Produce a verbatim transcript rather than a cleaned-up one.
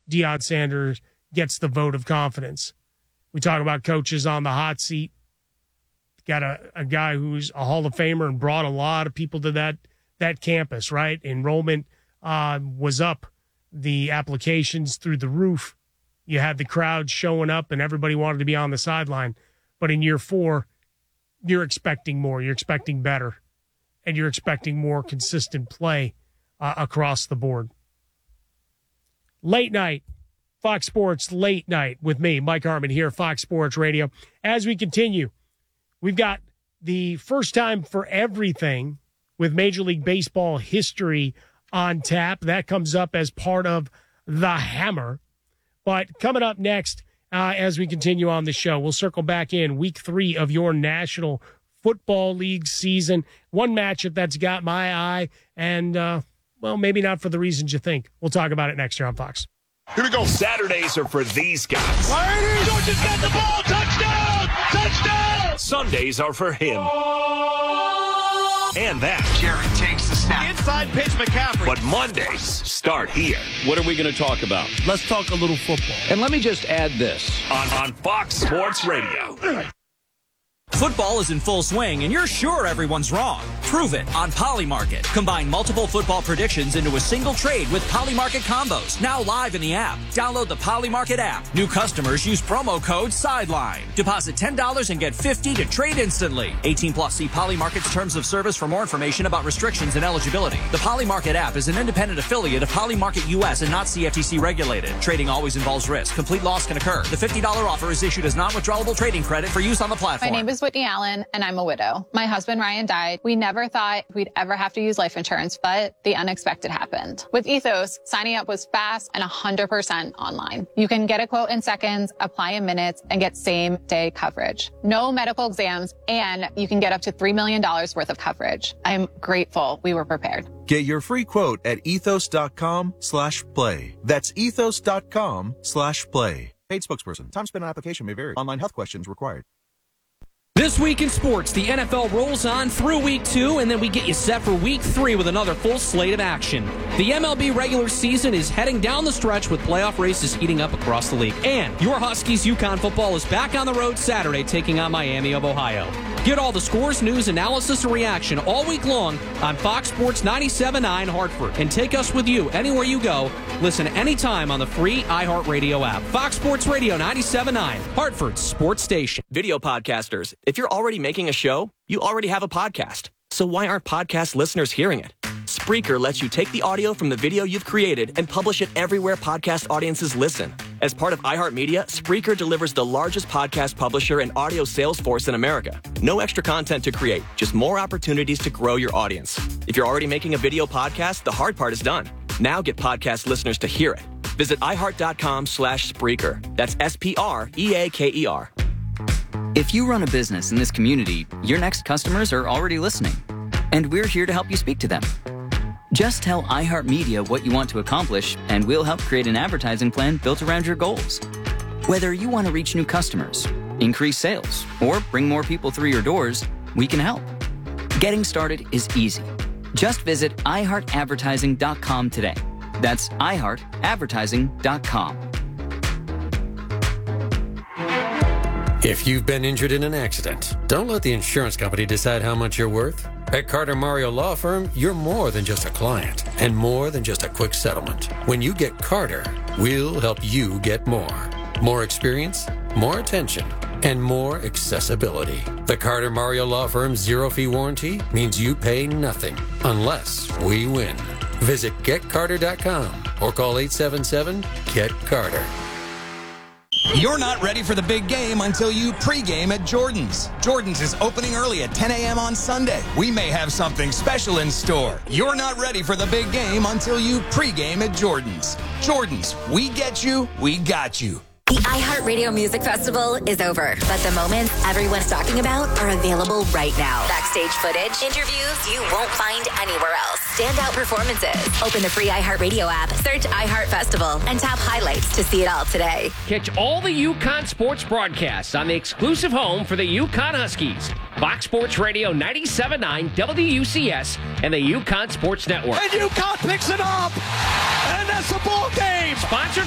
Deion Sanders gets the vote of confidence. We talk about coaches on the hot seat. Got a, a guy who's a Hall of Famer and brought a lot of people to that that campus, right? Enrollment uh, was up. The applications through the roof. You had the crowd showing up and everybody wanted to be on the sideline. But in year four, you're expecting more. You're expecting better. And you're expecting more consistent play uh, across the board. Late night, Fox Sports Late Night with me, Mike Harmon here, Fox Sports Radio. As we continue, we've got the first time for everything with Major League Baseball history on tap. That comes up as part of The Hammer. But coming up next, uh, as we continue on the show, we'll circle back in week three of your National Football League season. One matchup that's got my eye, and, uh, well, maybe not for the reasons you think. We'll talk about it next year on Fox. Here we go. Saturdays are for these guys. Georgia's got the ball. Touchdown! Touchdown! Sundays are for him. And that. Jared takes the snap. Inside pitch, McCaffrey. But Mondays start here. What are we going to talk about? Let's talk a little football. And let me just add this. On, on Fox Sports Radio. Football is in full swing, and you're sure everyone's wrong. Prove it on Polymarket. Combine multiple football predictions into a single trade with Polymarket combos. Now live in the app. Download the Polymarket app. New customers use promo code SIDELINE. Deposit ten dollars and get fifty dollars to trade instantly. eighteen plus. See Polymarket's terms of service for more information about restrictions and eligibility. The Polymarket app is an independent affiliate of Polymarket U S and not C F T C regulated. Trading always involves risk. Complete loss can occur. The fifty dollars offer is issued as non-withdrawable trading credit for use on the platform. My name is Whitney Allen, and I'm a widow. My husband, Ryan, died. We never thought we'd ever have to use life insurance, but the unexpected happened. With Ethos, signing up was fast and one hundred percent online. You can get a quote in seconds, apply in minutes, and get same-day coverage. No medical exams, and you can get up to three million dollars worth of coverage. I'm grateful we were prepared. Get your free quote at ethos.com slash play. That's ethos.com slash play. Paid spokesperson. Time spent on application may vary. Online health questions required. This week in sports, the N F L rolls on through week two, and then we get you set for week three with another full slate of action. The M L B regular season is heading down the stretch with playoff races heating up across the league. And your Huskies UConn football is back on the road Saturday, taking on Miami of Ohio. Get all the scores, news, analysis, and reaction all week long on Fox Sports ninety-seven point nine Hartford. And take us with you anywhere you go. Listen anytime on the free iHeartRadio app. Fox Sports Radio ninety-seven point nine, Hartford's sports station. Video podcasters, if you're already making a show, you already have a podcast. So why aren't podcast listeners hearing it? Spreaker lets you take the audio from the video you've created and publish it everywhere podcast audiences listen. As part of iHeartMedia, Spreaker delivers the largest podcast publisher and audio sales force in America. No extra content to create, just more opportunities to grow your audience. If you're already making a video podcast, the hard part is done. Now get podcast listeners to hear it. Visit iHeart.com slash Spreaker. That's S P R E A K E R. If you run a business in this community, your next customers are already listening, and we're here to help you speak to them. Just tell iHeartMedia what you want to accomplish, and we'll help create an advertising plan built around your goals. Whether you want to reach new customers, increase sales, or bring more people through your doors, we can help. Getting started is easy. Just visit i heart advertising dot com today. That's i heart advertising dot com. If you've been injured in an accident, don't let the insurance company decide how much you're worth. At Carter Mario Law Firm, you're more than just a client and more than just a quick settlement. When you get Carter, we'll help you get more. More experience, more attention, and more accessibility. The Carter Mario Law Firm's zero-fee warranty means you pay nothing unless we win. Visit get carter dot com or call eight seven seven, get carter. You're not ready for the big game until you pregame at Jordan's. Jordan's is opening early at ten a.m. on Sunday. We may have something special in store. You're not ready for the big game until you pregame at Jordan's. Jordan's, we get you, we got you. The iHeartRadio Music Festival is over, but the moments everyone's talking about are available right now. Backstage footage, interviews you won't find anywhere else, standout performances. Open the free iHeartRadio app, search iHeart Festival, and tap highlights to see it all today. Catch all the UConn sports broadcasts on the exclusive home for the UConn Huskies. Fox Sports Radio ninety-seven point nine W U C S and the UConn Sports Network. And UConn picks it up, and that's the ball game. Sponsored